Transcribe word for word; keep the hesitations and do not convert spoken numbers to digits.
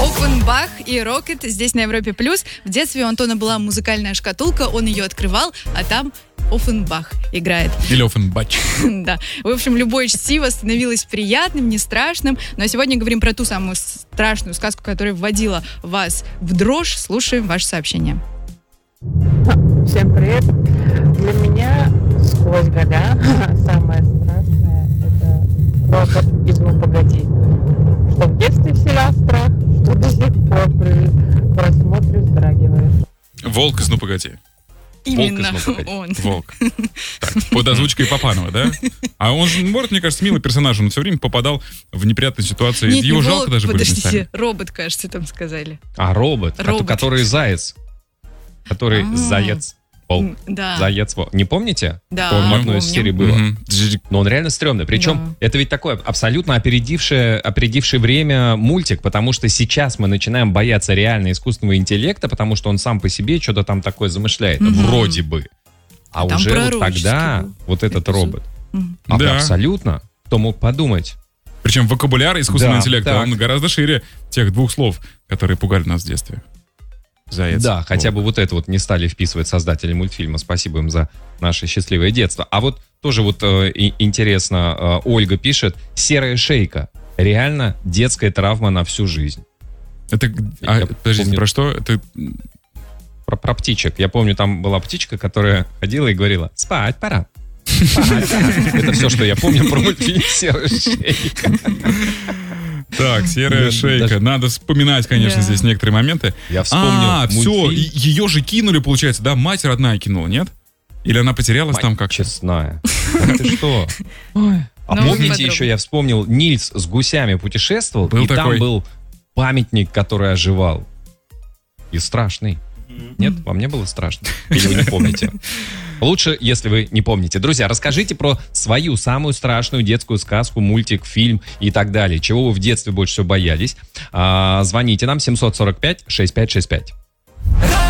Оффенбах и Рокет здесь на Европе Плюс. В детстве у Антона была музыкальная шкатулка, он ее открывал, а там Оффенбах играет. Или Оффенбач. Да. В общем, любое чтиво становилось приятным, не страшным. Но сегодня говорим про ту самую страшную сказку, которая вводила вас в дрожь. Слушаем ваше сообщение. Всем привет. Для меня сквозь года самое страшное — это робот из «Ну, погоди». Что в детстве вселял страх, что до сих пор при просмотре вздрагиваешь. Волк из «Ну, погоди». Именно Волк из «Ну, погоди». он. Волк. Так, под озвучкой Папанова, да? А он же, может, мне кажется, милый персонаж. Он все время попадал в неприятные ситуации. Нет, Его не жалко волк, даже были подождите, местами. робот, кажется, там сказали. А, робот, Робот. который заяц. Который А. заяц. Волк. Да. Заяц. волк. Не помните? Да, В Помню. одной из помню. серий было. Мгм. Но он реально стрёмный. Причем Да. это ведь такое абсолютно опередившее, опередившее время мультик, потому что сейчас мы начинаем бояться реально искусственного интеллекта, потому что он сам по себе что-то там такое замышляет. Мгм. Вроде бы. А, А там уже вот пророческий тогда был вот этот эпизод. робот. Мгм. А Да. абсолютно. Кто мог подумать? Причем вокабуляр искусственного Да, интеллекта, так. он гораздо шире тех двух слов, которые пугали нас в детстве. Заяц. Да, хотя волк. бы вот это вот не стали вписывать создатели мультфильма. Спасибо им за наше счастливое детство. А вот тоже вот э, и- интересно, э, Ольга пишет: «Серая шейка. Реально детская травма на всю жизнь». Это, а, Я подождите, помню. про что? Это Про, про птичек. Я помню, там была птичка, которая ходила и говорила: «Спать пора». Спать пора». Это все, что я помню про мультфильм «Серая шейка». так, серая Я шейка. даже- Надо вспоминать, конечно, Да. здесь некоторые моменты. Я вспомнил А, все, мультфильм ее же кинули, получается, да? Мать родная кинула, нет? Или она потерялась «Мать там как-то? честная». Да ты что? А Ну, помните, подробнее. еще я вспомнил, Нильс с гусями путешествовал, Был и такой. там был памятник, который оживал. И страшный. Нет, вам не было страшно? Или вы не помните? Лучше, если вы не помните. Друзья, расскажите про свою самую страшную детскую сказку, мультик, фильм и так далее. Чего вы в детстве больше всего боялись? А, звоните нам семь сорок пять шестьдесят пять шестьдесят пять.